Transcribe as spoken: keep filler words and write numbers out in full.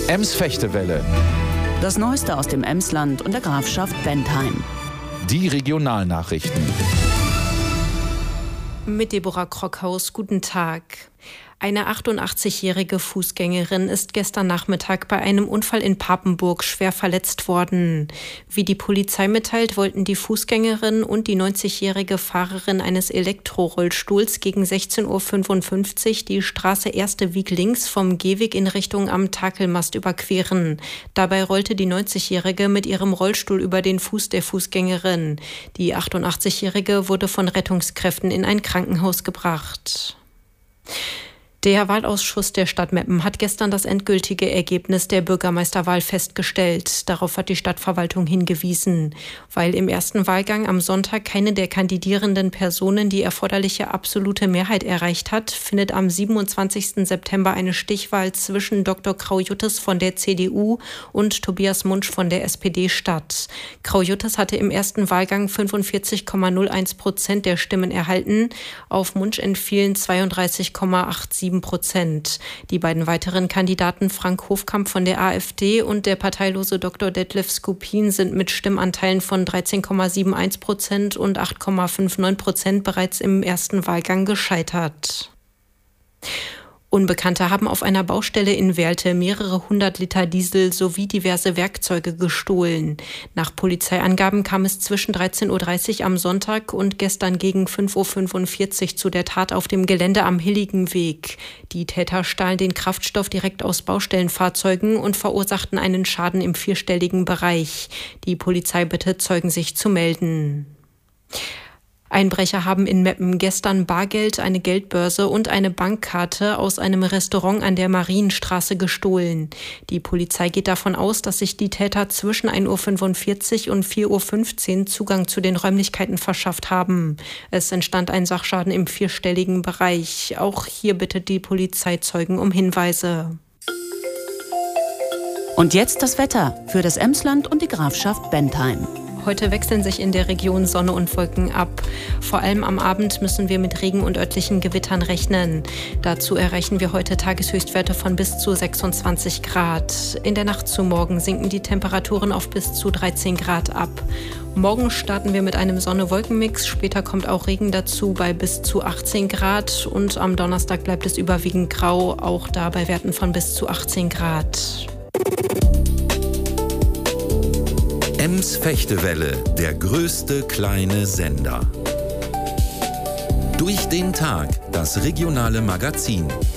Ems-Fechtewelle. Das Neueste aus dem Emsland und der Grafschaft Bentheim. Die Regionalnachrichten. Mit Deborah Krockhaus, guten Tag. Eine achtundachtzigjährige Fußgängerin ist gestern Nachmittag bei einem Unfall in Papenburg schwer verletzt worden. Wie die Polizei mitteilt, wollten die Fußgängerin und die neunzigjährige Fahrerin eines Elektrorollstuhls gegen sechzehn Uhr fünfundfünfzig die Straße Erste Wieg links vom Gehweg in Richtung am Takelmast überqueren. Dabei rollte die neunzigjährige mit ihrem Rollstuhl über den Fuß der Fußgängerin. Die achtundachtzigjährige wurde von Rettungskräften in ein Krankenhaus gebracht. Der Wahlausschuss der Stadt Meppen hat gestern das endgültige Ergebnis der Bürgermeisterwahl festgestellt. Darauf hat die Stadtverwaltung hingewiesen. Weil im ersten Wahlgang am Sonntag keine der kandidierenden Personen die erforderliche absolute Mehrheit erreicht hat, findet am siebenundzwanzigsten September eine Stichwahl zwischen Doktor Kraujuttes von der C D U und Tobias Munsch von der S P D statt. Kraujuttes hatte im ersten Wahlgang fünfundvierzig Komma null eins Prozent der Stimmen erhalten. Auf Munsch entfielen zweiunddreißig Komma siebenundachtzig Prozent. Die beiden weiteren Kandidaten Frank Hofkamp von der AfD und der parteilose Doktor Detlef Skupin sind mit Stimmanteilen von dreizehn Komma einundsiebzig Prozent und acht Komma neunundfünfzig Prozent bereits im ersten Wahlgang gescheitert. Unbekannte haben auf einer Baustelle in Werlte mehrere hundert Liter Diesel sowie diverse Werkzeuge gestohlen. Nach Polizeiangaben kam es zwischen dreizehn Uhr dreißig am Sonntag und gestern gegen fünf Uhr fünfundvierzig zu der Tat auf dem Gelände am Hilligen Weg. Die Täter stahlen den Kraftstoff direkt aus Baustellenfahrzeugen und verursachten einen Schaden im vierstelligen Bereich. Die Polizei bittet Zeugen, sich zu melden. Einbrecher haben in Meppen gestern Bargeld, eine Geldbörse und eine Bankkarte aus einem Restaurant an der Marienstraße gestohlen. Die Polizei geht davon aus, dass sich die Täter zwischen ein Uhr fünfundvierzig und vier Uhr fünfzehn Zugang zu den Räumlichkeiten verschafft haben. Es entstand ein Sachschaden im vierstelligen Bereich. Auch hier bittet die Polizei Zeugen um Hinweise. Und jetzt das Wetter für das Emsland und die Grafschaft Bentheim. Heute wechseln sich in der Region Sonne und Wolken ab. Vor allem am Abend müssen wir mit Regen und örtlichen Gewittern rechnen. Dazu erreichen wir heute Tageshöchstwerte von bis zu sechsundzwanzig Grad. In der Nacht zu morgen sinken die Temperaturen auf bis zu dreizehn Grad ab. Morgen starten wir mit einem Sonne-Wolken-Mix. Später kommt auch Regen dazu bei bis zu achtzehn Grad. Und am Donnerstag bleibt es überwiegend grau, auch da bei Werten von bis zu achtzehn Grad. Ems-Fechtewelle, der größte kleine Sender. Durch den Tag, das regionale Magazin.